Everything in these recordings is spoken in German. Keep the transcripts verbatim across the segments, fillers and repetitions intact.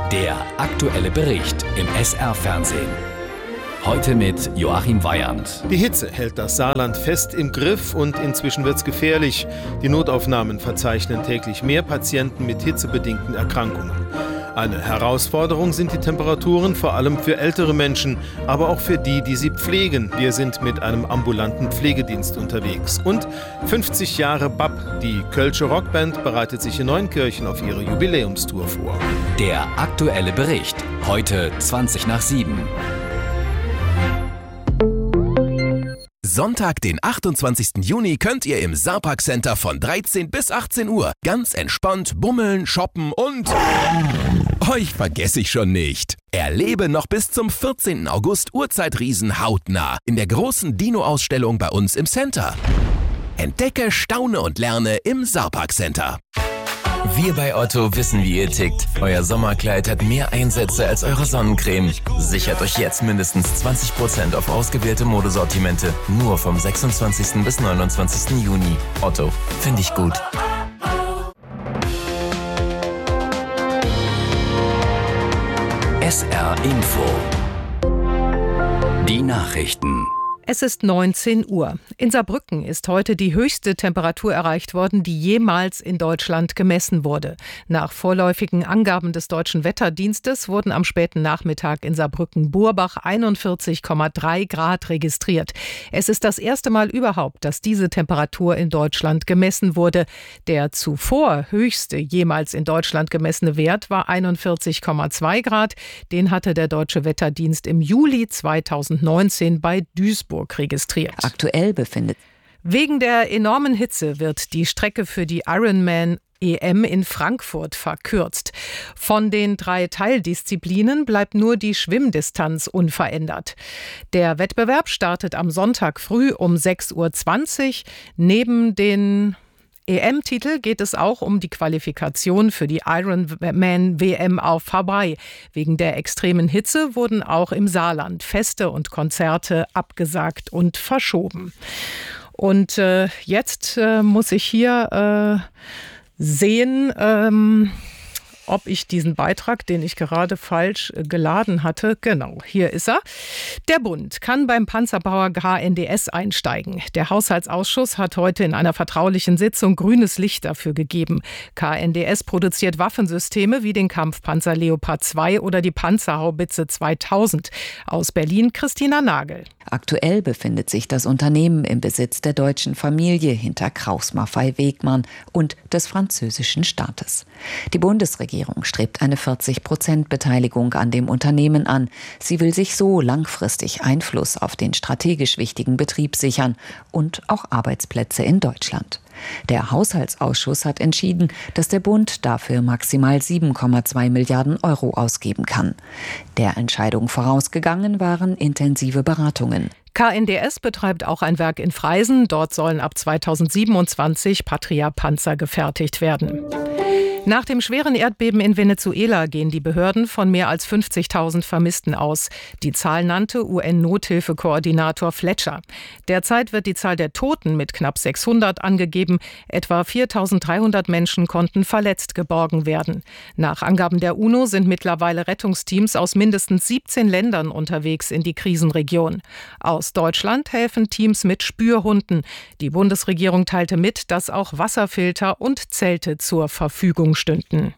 Der aktuelle Bericht im S R-Fernsehen. Heute mit Joachim Weyand. Die Hitze hält das Saarland fest im Griff und inzwischen wird's gefährlich. Die Notaufnahmen verzeichnen täglich mehr Patienten mit hitzebedingten Erkrankungen. Eine Herausforderung sind die Temperaturen, vor allem für ältere Menschen, aber auch für die, die sie pflegen. Wir sind mit einem ambulanten Pflegedienst unterwegs. Und fünfzig Jahre B A P. Die Kölsche Rockband bereitet sich in Neunkirchen auf ihre Jubiläumstour vor. Der aktuelle Bericht. Heute zwanzig nach sieben. Sonntag, den achtundzwanzigsten Juni, könnt ihr im Saarpark Center von dreizehn bis achtzehn Uhr ganz entspannt bummeln, shoppen und... Euch vergesse ich schon nicht. Erlebe noch bis zum vierzehnten August Urzeitriesen hautnah in der großen Dino-Ausstellung bei uns im Center. Entdecke, staune und lerne im Saarpark Center. Wir bei Otto wissen, wie ihr tickt. Euer Sommerkleid hat mehr Einsätze als eure Sonnencreme. Sichert euch jetzt mindestens zwanzig Prozent auf ausgewählte Modesortimente. Nur vom sechsundzwanzigsten bis neunundzwanzigsten Juni. Otto, finde ich gut. S R Info. Die Nachrichten. Es ist neunzehn Uhr. In Saarbrücken ist heute die höchste Temperatur erreicht worden, die jemals in Deutschland gemessen wurde. Nach vorläufigen Angaben des Deutschen Wetterdienstes wurden am späten Nachmittag in Saarbrücken-Burbach einundvierzig Komma drei Grad registriert. Es ist das erste Mal überhaupt, dass diese Temperatur in Deutschland gemessen wurde. Der zuvor höchste jemals in Deutschland gemessene Wert war einundvierzig Komma zwei Grad. Den hatte der Deutsche Wetterdienst im Juli zweitausendneunzehn bei Duisburg registriert. Aktuell befindet. Wegen der enormen Hitze wird die Strecke für die Ironman E M in Frankfurt verkürzt. Von den drei Teildisziplinen bleibt nur die Schwimmdistanz unverändert. Der Wettbewerb startet am Sonntag früh um sechs Uhr zwanzig. Neben den E M-Titel geht es auch um die Qualifikation für die Ironman-W M auf Hawaii. Wegen der extremen Hitze wurden auch im Saarland Feste und Konzerte abgesagt und verschoben. Und äh, jetzt äh, muss ich hier äh, sehen, ähm, ob ich diesen Beitrag, den ich gerade falsch geladen hatte, genau, hier ist er. Der Bund kann beim Panzerbauer K N D S einsteigen. Der Haushaltsausschuss hat heute in einer vertraulichen Sitzung grünes Licht dafür gegeben. K N D S produziert Waffensysteme wie den Kampfpanzer Leopard zwei oder die Panzerhaubitze zweitausend. Aus Berlin Christina Nagel. Aktuell befindet sich das Unternehmen im Besitz der deutschen Familie hinter Krauss Maffei Wegmann und des französischen Staates. Die Bundesregierung strebt eine vierzig Prozent Beteiligung an dem Unternehmen an. Sie will sich so langfristig Einfluss auf den strategisch wichtigen Betrieb sichern und auch Arbeitsplätze in Deutschland. Der Haushaltsausschuss hat entschieden, dass der Bund dafür maximal sieben Komma zwei Milliarden Euro ausgeben kann. Der Entscheidung vorausgegangen waren intensive Beratungen. K N D S betreibt auch ein Werk in Freisen. Dort sollen ab zweitausendsiebenundzwanzig Patria-Panzer gefertigt werden. Nach dem schweren Erdbeben in Venezuela gehen die Behörden von mehr als fünfzigtausend Vermissten aus. Die Zahl nannte U N-Nothilfekoordinator Fletcher. Derzeit wird die Zahl der Toten mit knapp sechshundert angegeben. Etwa viertausenddreihundert Menschen konnten verletzt geborgen werden. Nach Angaben der UNO sind mittlerweile Rettungsteams aus mindestens siebzehn Ländern unterwegs in die Krisenregion. Aus Deutschland helfen Teams mit Spürhunden. Die Bundesregierung teilte mit, dass auch Wasserfilter und Zelte zur Verfügung stünden.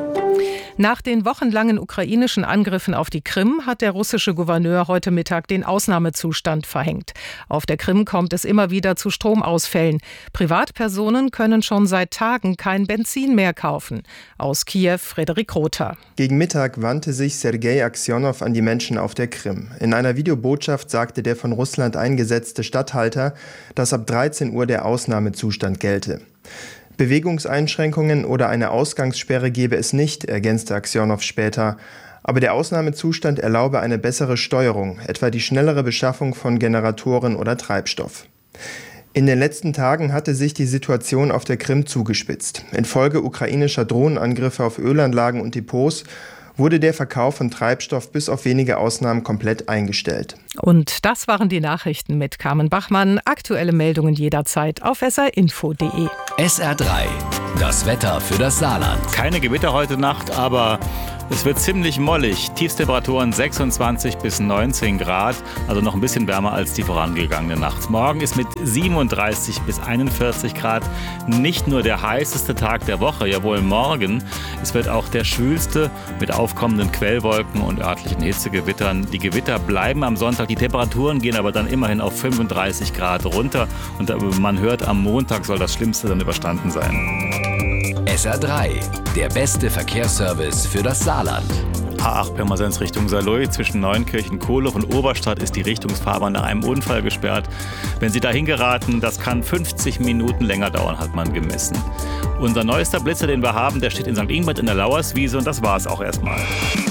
Nach den wochenlangen ukrainischen Angriffen auf die Krim hat der russische Gouverneur heute Mittag den Ausnahmezustand verhängt. Auf der Krim kommt es immer wieder zu Stromausfällen. Privatpersonen können schon seit Tagen kein Benzin mehr kaufen. Aus Kiew Frederik Rother. Gegen Mittag wandte sich Sergei Aksionow an die Menschen auf der Krim. In einer Videobotschaft sagte der von Russland eingesetzte Statthalter, dass ab dreizehn Uhr der Ausnahmezustand gelte. Bewegungseinschränkungen oder eine Ausgangssperre gebe es nicht, ergänzte Aksionow später. Aber der Ausnahmezustand erlaube eine bessere Steuerung, etwa die schnellere Beschaffung von Generatoren oder Treibstoff. In den letzten Tagen hatte sich die Situation auf der Krim zugespitzt. Infolge ukrainischer Drohnenangriffe auf Ölanlagen und Depots wurde der Verkauf von Treibstoff bis auf wenige Ausnahmen komplett eingestellt. Und das waren die Nachrichten mit Carmen Bachmann. Aktuelle Meldungen jederzeit auf s r info punkt de. S R drei, das Wetter für das Saarland. Keine Gewitter heute Nacht, aber Es wird ziemlich mollig. Tiefstemperaturen sechsundzwanzig bis neunzehn Grad, also noch ein bisschen wärmer als die vorangegangene Nacht. Morgen ist mit siebenunddreißig bis einundvierzig Grad nicht nur der heißeste Tag der Woche, jawohl morgen. Es wird auch der schwülste mit aufkommenden Quellwolken und örtlichen Hitzegewittern. Die Gewitter bleiben am Sonntag, die Temperaturen gehen aber dann immerhin auf fünfunddreißig Grad runter. Und man hört, am Montag soll das Schlimmste dann überstanden sein. S R drei, der beste Verkehrsservice für das Saarland. A acht Pirmasens Richtung Saarlouis zwischen Neunkirchen, Kohlhof und Oberstadt ist die Richtungsfahrbahn nach einem Unfall gesperrt. Wenn Sie dahin geraten, das kann fünfzig Minuten länger dauern, hat man gemessen. Unser neuester Blitzer, den wir haben, der steht in Sankt Ingbert in der Lauerswiese und das war's auch erstmal.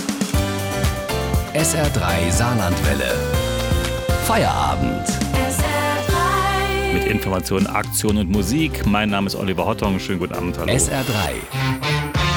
S R drei Saarlandwelle. Feierabend. Mit Informationen, Aktion und Musik. Mein Name ist Oliver Hottong. Schönen guten Abend. Hallo. S R drei.